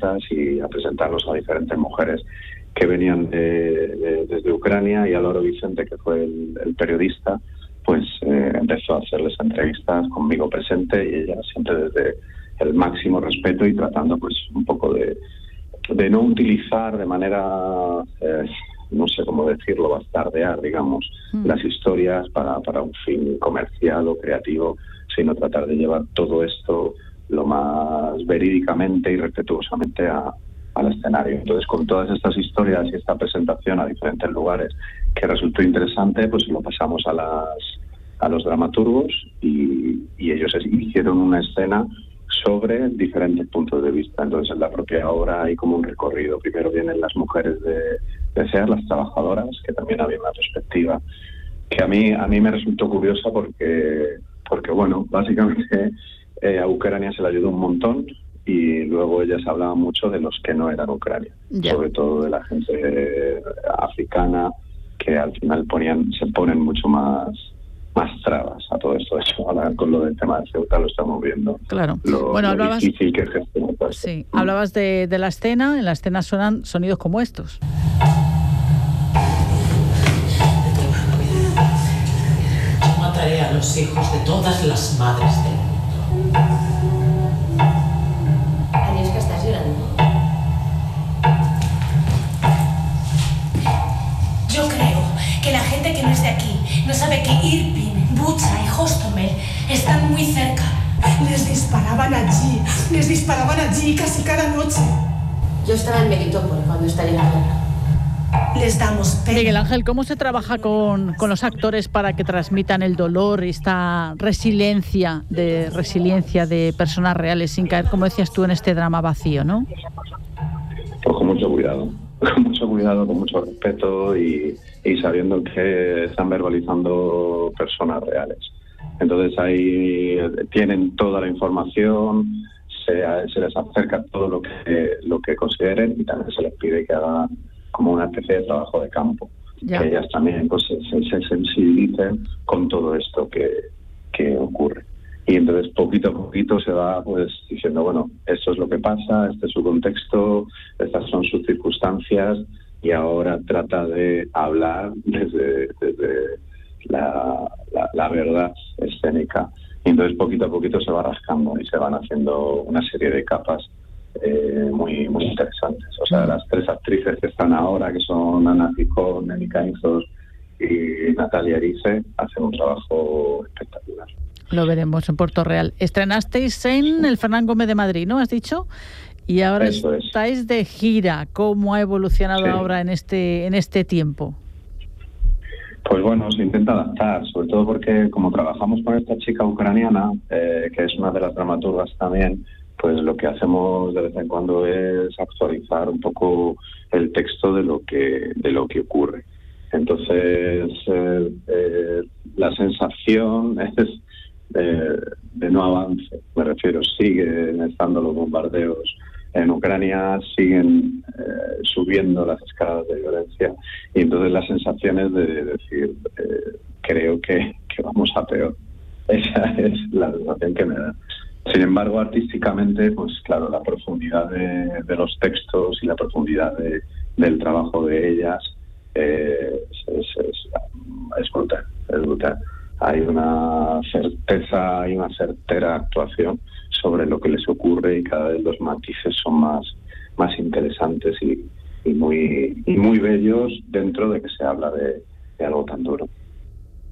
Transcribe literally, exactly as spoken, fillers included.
cuentas y a presentarlos a diferentes mujeres que venían de, de, desde Ucrania, y Álvaro Vicente, que fue el, el periodista, pues eh, empezó a hacerles entrevistas conmigo presente, y ella siempre desde el máximo respeto y tratando pues un poco de, de no utilizar de manera, eh, no sé cómo decirlo, bastardear, digamos, mm. las historias para, para un fin comercial o creativo, sino tratar de llevar todo esto lo más verídicamente y respetuosamente a, al escenario. Entonces, con todas estas historias y esta presentación a diferentes lugares que resultó interesante, pues lo pasamos a las a los dramaturgos y, y ellos hicieron una escena sobre diferentes puntos de vista. Entonces, en la propia obra hay como un recorrido. Primero vienen las mujeres de, de SEAT, las trabajadoras, que también había una perspectiva que a mí a mí me resultó curiosa porque, porque bueno, básicamente eh, a Ucrania se le ayudó un montón, y luego ellas hablaban mucho de los que no eran Ucrania, yeah. sobre todo de la gente eh, africana, que al final ponían se ponen mucho más más trabas a todo esto. Eso ahora con lo del tema de Ceuta lo estamos viendo. Claro. Lo, bueno, lo hablabas, difícil que es gestionar. Sí, mm. hablabas de, de la escena. En la escena suenan sonidos como estos. Yo mataré a los hijos de todas las madres del mundo. Agnieszka, ¿estás llorando? Yo creo que la gente que no es de aquí no sabe que Irpin, Bucha y Hostomel están muy cerca. Les disparaban allí, les disparaban allí casi cada noche. Yo estaba en Melitopol cuando estalló la guerra. Les damos pena. Miguel Ángel, ¿cómo se trabaja con, con los actores para que transmitan el dolor y esta resiliencia de resiliencia de personas reales sin caer, como decías tú, en este drama vacío, ¿no? Pues con mucho cuidado, con mucho cuidado, con mucho respeto y, y sabiendo que están verbalizando personas reales. Entonces ahí tienen toda la información, se, se les acerca todo lo que lo que consideren, y también se les pide que hagan como una especie de trabajo de campo, ya. que ellas también pues, se, se sensibilicen con todo esto que, que ocurre. Y entonces poquito a poquito se va pues diciendo, bueno, esto es lo que pasa, este es su contexto, estas son sus circunstancias, y ahora trata de hablar desde, desde la, la, la verdad escénica. Y entonces poquito a poquito se va rascando y se van haciendo una serie de capas eh, muy muy interesantes. O sea, las tres actrices que están ahora, que son Ana Gijón, Nelly Cainzos y Natalia Erice, hacen un trabajo espectacular. Lo veremos en Puerto Real. Estrenasteis en el Fernán Gómez de Madrid, ¿no? ¿Has dicho? Y ahora Eso estáis es. de gira. ¿Cómo ha evolucionado sí. ahora en este en este tiempo? Pues bueno, se intenta adaptar, sobre todo porque como trabajamos con esta chica ucraniana, eh, que es una de las dramaturgas también, pues lo que hacemos de vez en cuando es actualizar un poco el texto de lo que de lo que ocurre. Entonces, eh, eh, la sensación es eh, de no avance, me refiero, siguen estando los bombardeos en Ucrania, siguen eh, subiendo las escalas de violencia, y entonces la sensación es de decir, eh, creo que, que vamos a peor. Esa es la sensación que me da. Sin embargo, artísticamente, pues claro, la profundidad de, de los textos y la profundidad de, del trabajo de ellas eh, es, es, es, es brutal, es brutal. Hay una certeza, hay una certera actuación sobre lo que les ocurre, y cada vez los matices son más, más interesantes y, y muy y muy bellos dentro de que se habla de, de algo tan duro.